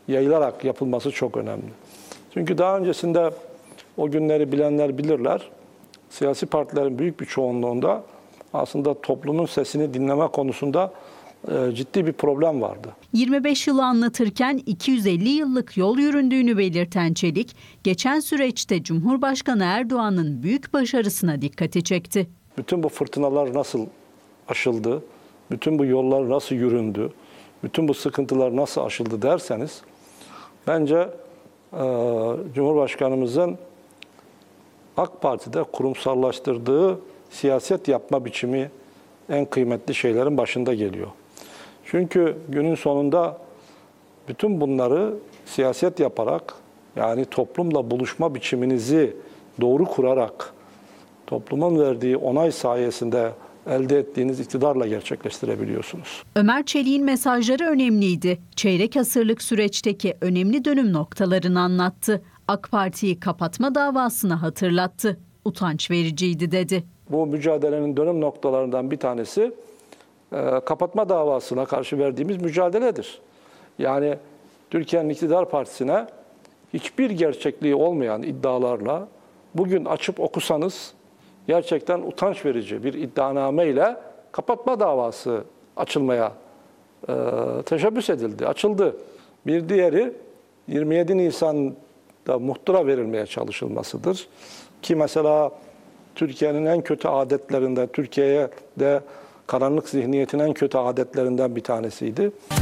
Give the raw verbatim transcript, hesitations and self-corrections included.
yayılarak yapılması çok önemli. Çünkü daha öncesinde o günleri bilenler bilirler. Siyasi partilerin büyük bir çoğunluğunda aslında toplumun sesini dinleme konusunda e, ciddi bir problem vardı. yirmi beş yılı anlatırken iki yüz elli yıllık yol yüründüğünü belirten Çelik, geçen süreçte Cumhurbaşkanı Erdoğan'ın büyük başarısına dikkati çekti. Bütün bu fırtınalar nasıl aşıldı, bütün bu yollar nasıl yüründü, bütün bu sıkıntılar nasıl aşıldı derseniz, bence e, Cumhurbaşkanımızın AK Parti'de kurumsallaştırdığı siyaset yapma biçimi en kıymetli şeylerin başında geliyor. Çünkü günün sonunda bütün bunları siyaset yaparak, yani toplumla buluşma biçiminizi doğru kurarak, toplumun verdiği onay sayesinde elde ettiğiniz iktidarla gerçekleştirebiliyorsunuz. Ömer Çelik'in mesajları önemliydi. Çeyrek asırlık süreçteki önemli dönüm noktalarını anlattı. AK Parti'yi kapatma davasını hatırlattı. Utanç vericiydi dedi. Bu mücadelenin dönüm noktalarından bir tanesi e, kapatma davasına karşı verdiğimiz mücadeledir. Yani Türkiye'nin iktidar partisine hiçbir gerçekliği olmayan iddialarla bugün açıp okusanız gerçekten utanç verici bir iddianame ile kapatma davası açılmaya e, teşebbüs edildi, açıldı. Bir diğeri yirmi yedi Nisan'da muhtıra verilmeye çalışılmasıdır. Ki mesela Türkiye'nin en kötü adetlerinden, Türkiye'de karanlık zihniyetin en kötü adetlerinden bir tanesiydi.